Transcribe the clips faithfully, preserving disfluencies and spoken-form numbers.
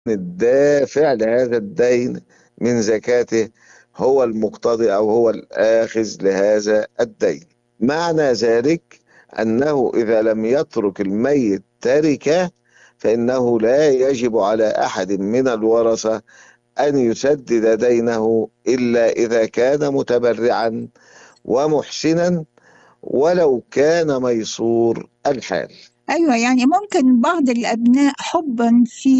الدافع لهذا الدين من زكاته هو المقتضي أو هو الآخذ لهذا الدين. معنى ذلك أنه إذا لم يترك الميت تركة فإنه لا يجب على أحد من الورثة أن يسدد دينه إلا إذا كان متبرعا ومحسنا ولو كان ميسور الحال. أيوة، يعني ممكن بعض الأبناء حبا في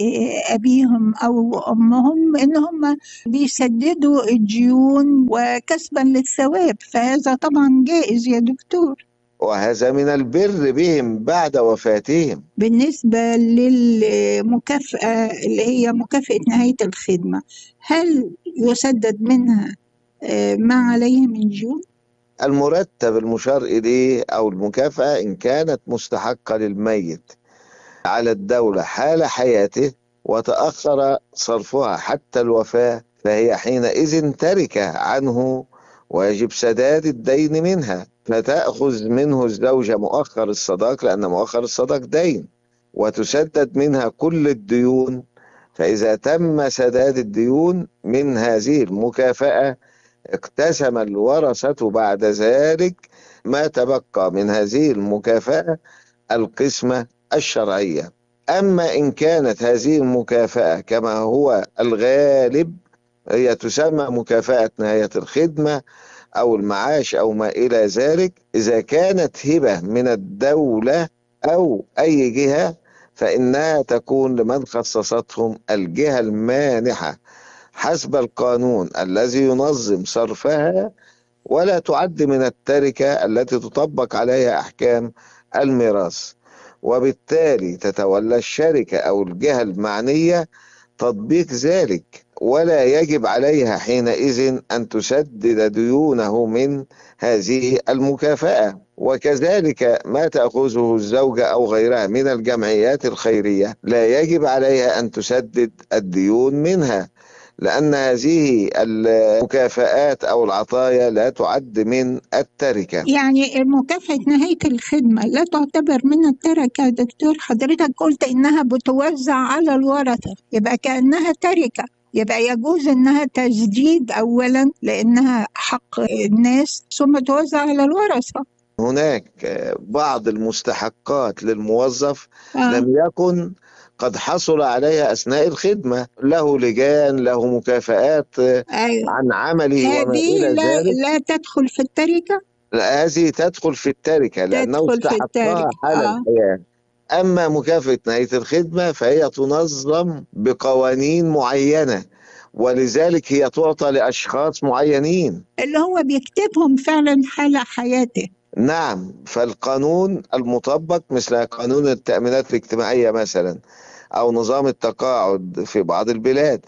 أبيهم أو أمهم إن هم بيسددوا الديون وكسبا للثواب، فهذا طبعا جائز يا دكتور. وهذا من البر بهم بعد وفاتهم. بالنسبة للمكافأة اللي هي مكافأة نهاية الخدمة، هل يسدد منها آه، ما عليه من ديون؟ المرتب المشار إليه أو المكافأة إن كانت مستحقة للميت على الدولة حال حياته وتأخر صرفها حتى الوفاة فهي حينئذ تركة عنه ويجب سداد الدين منها، فتأخذ منه الزوجة مؤخر الصداق لأن مؤخر الصداق دين، وتسدد منها كل الديون. فإذا تم سداد الديون من هذه المكافأة اقتسم الورثة بعد ذلك ما تبقى من هذه المكافأة القسمة الشرعية. أما إن كانت هذه المكافأة كما هو الغالب هي تسمى مكافأة نهاية الخدمة أو المعاش أو ما إلى ذلك، إذا كانت هبة من الدولة أو أي جهة فإنها تكون لمن خصصتهم الجهة المانحة حسب القانون الذي ينظم صرفها، ولا تعد من التركة التي تطبق عليها أحكام الميراث، وبالتالي تتولى الشركة أو الجهة المعنية تطبيق ذلك، ولا يجب عليها حينئذ أن تسدد ديونه من هذه المكافأة. وكذلك ما تأخذه الزوجة أو غيرها من الجمعيات الخيرية لا يجب عليها أن تسدد الديون منها، لأن هذه المكافآت أو العطايا لا تعد من التركة. يعني مكافأة نهاية الخدمة لا تعتبر من التركة يا دكتور؟ حضرتك قلت إنها بتوزع على الورثة، يبقى كأنها تركة، يبقى يجوز إنها تسديد أولا لأنها حق الناس ثم توزع على الورثة. هناك بعض المستحقات للموظف آه. لم يكن قد حصل عليها أثناء الخدمة، له لجان، له مكافآت أيوة. عن عمله وما هذه إلى لا, ذلك. لا تدخل في التركة؟ هذه تدخل في التركة لأنه تدخل في استحقها التركة. حال آه. الحياة. أما مكافأة نهاية الخدمة فهي تنظم بقوانين معينة، ولذلك هي تعطى لأشخاص معينين اللي هو بيكتبهم فعلا حال حياته. نعم. فالقانون المطبق مثل قانون التأمينات الاجتماعية مثلا أو نظام التقاعد في بعض البلاد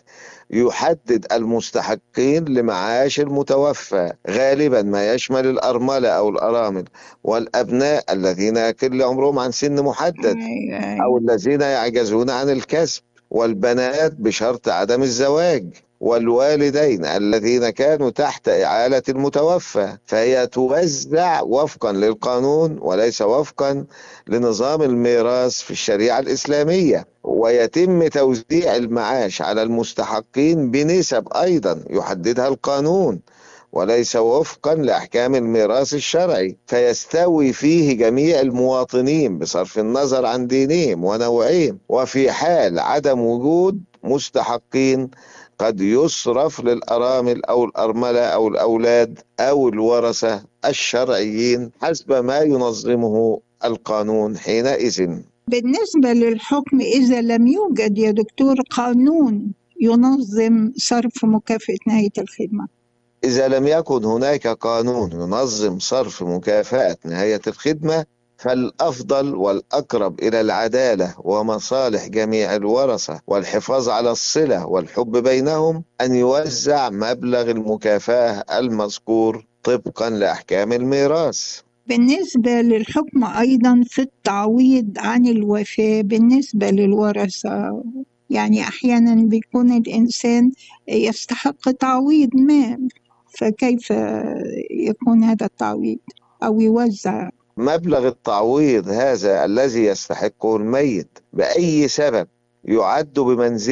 يحدد المستحقين لمعاش المتوفى، غالبا ما يشمل الأرملة أو الأرامل والأبناء الذين يقل عمرهم عن سن محدد أو الذين يعجزون عن الكسب، والبنات بشرط عدم الزواج، والوالدين الذين كانوا تحت إعالة المتوفى. فهي توزع وفقا للقانون وليس وفقا لنظام الميراث في الشريعة الإسلامية، ويتم توزيع المعاش على المستحقين بنسب أيضا يحددها القانون وليس وفقا لأحكام الميراث الشرعي، فيستوي فيه جميع المواطنين بصرف النظر عن دينهم ونوعهم. وفي حال عدم وجود مستحقين قد يصرف للأرامل أو الأرملة أو الأولاد أو الورثة الشرعيين حسب ما ينظمه القانون حينئذ. بالنسبة للحكم، إذا لم يوجد يا دكتور قانون ينظم صرف مكافأة نهاية الخدمة، إذا لم يكن هناك قانون ينظم صرف مكافأة نهاية الخدمة فالأفضل والأقرب إلى العدالة ومصالح جميع الورثة والحفاظ على الصلة والحب بينهم أن يوزع مبلغ المكافأة المذكور طبقا لأحكام الميراث. بالنسبة للحكم أيضا في التعويض عن الوفاة بالنسبة للورثة، يعني أحيانا بيكون الإنسان يستحق تعويض ما، فكيف يكون هذا التعويض أو يوزع؟ مبلغ التعويض هذا الذي يستحقه الميت بأي سبب يعد بمنزلة